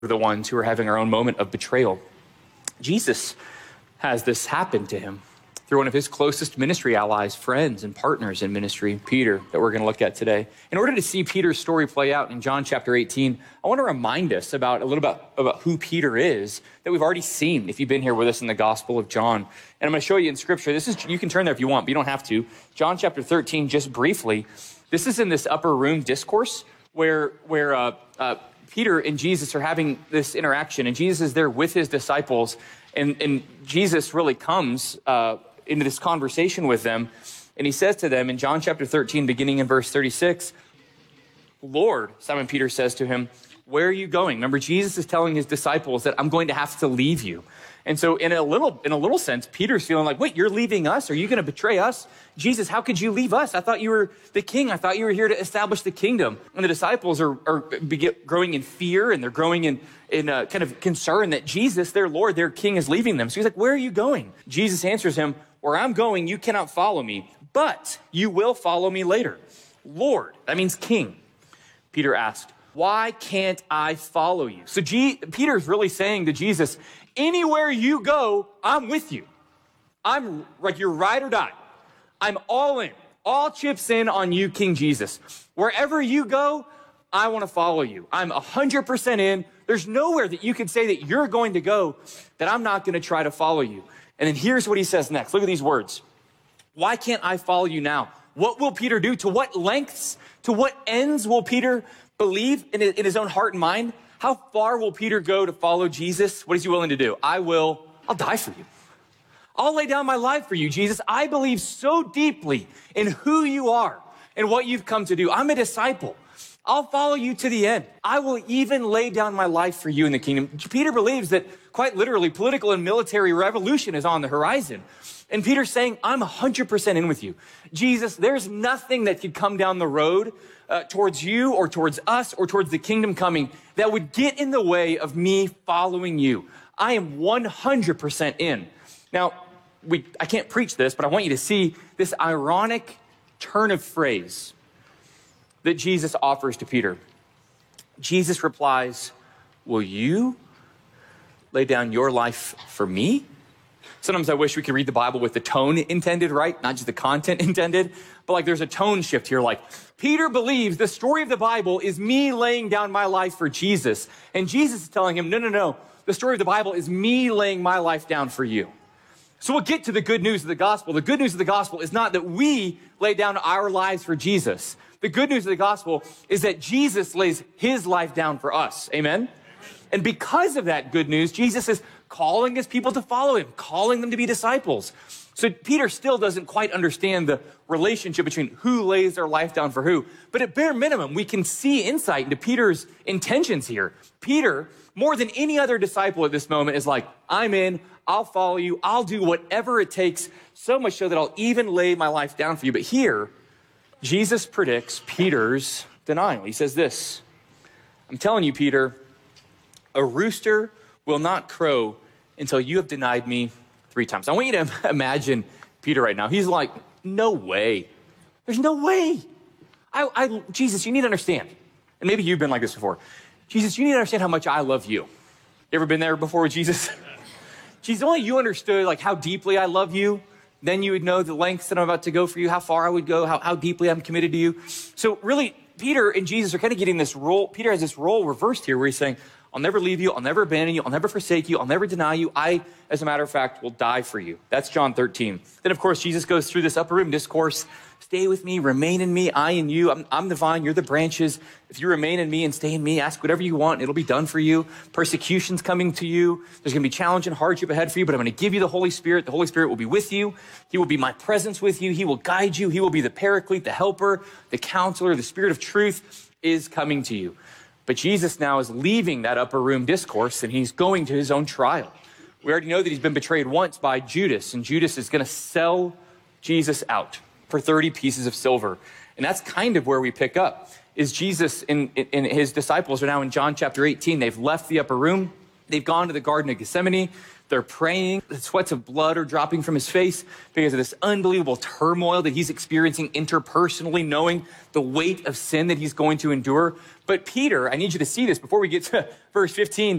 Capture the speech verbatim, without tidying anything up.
the ones who are having our own moment of betrayal. Jesus has this happen to him through one of his closest ministry allies, friends, and partners in ministry, Peter, that we're going to look at today. In order to see Peter's story play out in John chapter eighteen, I want to remind us about a little bit about who Peter is that we've already seen if you've been here with us in the Gospel of John. And I'm going to show you in Scripture. This is, you can turn there if you want, but you don't have to. John chapter thirteen, just briefly. This is in this upper room discourse where, where uh, uh, Peter and Jesus are having this interaction, and Jesus is there with his disciples, and, and Jesus really comes uh, into this conversation with them, and he says to them in John chapter thirteen, beginning in verse thirty-six, Lord, Simon Peter says to him, where are you going? Remember, Jesus is telling his disciples that I'm going to have to leave you. And so in a little in a little sense, Peter's feeling like, wait, you're leaving us? Are you going to betray us? Jesus, how could you leave us? I thought you were the king. I thought you were here to establish the kingdom. And the disciples are, are growing in fear, and they're growing in, in a kind of concern that Jesus, their Lord, their king, is leaving them. So he's like, where are you going? Jesus answers him, where I'm going, you cannot follow me, but you will follow me later. Lord, that means king. Peter asked, why can't I follow you? So G- Peter's really saying to Jesus, anywhere you go, I'm with you. I'm like your ride or die. I'm all in. All chips in on you, King Jesus. Wherever you go, I want to follow you. I'm one hundred percent in. There's nowhere that you could say that you're going to go that I'm not going to try to follow you. And then here's what he says next. Look at these words. Why can't I follow you now? What will Peter do? To what lengths? To what ends will Peter believe in his own heart and mind? How far will Peter go to follow Jesus? What is he willing to do? I will, I'll die for you. I'll lay down my life for you, Jesus. I believe so deeply in who you are and what you've come to do. I'm a disciple. I'll follow you to the end. I will even lay down my life for you in the kingdom. Peter believes that quite literally political and military revolution is on the horizon. And Peter's saying, I'm one hundred percent in with you. Jesus, there's nothing that could come down the road uh, towards you or towards us or towards the kingdom coming that would get in the way of me following you. I am one hundred percent in. Now, we, I can't preach this, but I want you to see this ironic turn of phrase that Jesus offers to Peter. Jesus replies, will you lay down your life for me? Sometimes I wish we could read the Bible with the tone intended, right? Not just the content intended, but like there's a tone shift here. Like Peter believes the story of the Bible is me laying down my life for Jesus. And Jesus is telling him, no, no, no. The story of the Bible is me laying my life down for you. So we'll get to the good news of the gospel. The good news of the gospel is not that we lay down our lives for Jesus. The good news of the gospel is that Jesus lays his life down for us. Amen? And because of that good news, Jesus is calling his people to follow him, calling them to be disciples. So Peter still doesn't quite understand the relationship between who lays their life down for who. But at bare minimum, we can see insight into Peter's intentions here. Peter, more than any other disciple at this moment, is like, I'm in, I'll follow you, I'll do whatever it takes, so much so that I'll even lay my life down for you. But here, Jesus predicts Peter's denial. He says this, I'm telling you, Peter, a rooster will not crow until you have denied me three times. I want you to imagine Peter right now. He's like, no way. There's no way. I, I, Jesus, you need to understand. And maybe you've been like this before. Jesus, you need to understand how much I love you. You ever been there before with Jesus? Jesus, only you understood like how deeply I love you. Then you would know the lengths that I'm about to go for you, how far I would go, how, how deeply I'm committed to you. So really, Peter and Jesus are kind of getting this role. Peter has this role reversed here where he's saying, I'll never leave you. I'll never abandon you. I'll never forsake you. I'll never deny you. I, as a matter of fact, will die for you. That's John thirteen. Then, of course, Jesus goes through this upper room discourse. Stay with me, remain in me, I in you. I'm, I'm the vine, you're the branches. If you remain in me and stay in me, ask whatever you want. It'll be done for you. Persecution's coming to you. There's going to be challenge and hardship ahead for you, but I'm going to give you the Holy Spirit. The Holy Spirit will be with you. He will be my presence with you. He will guide you. He will be the paraclete, the helper, the counselor. The Spirit of truth is coming to you. But Jesus now is leaving that upper room discourse and he's going to his own trial. We already know that he's been betrayed once by Judas, and Judas is going to sell Jesus out for thirty pieces of silver. And that's kind of where we pick up, is Jesus and, and his disciples are now in John chapter eighteen. They've left the upper room. They've gone to the Garden of Gethsemane. They're praying. The sweats of blood are dropping from his face because of this unbelievable turmoil that he's experiencing interpersonally, knowing the weight of sin that he's going to endure. But Peter, I need you to see this before we get to verse fifteen.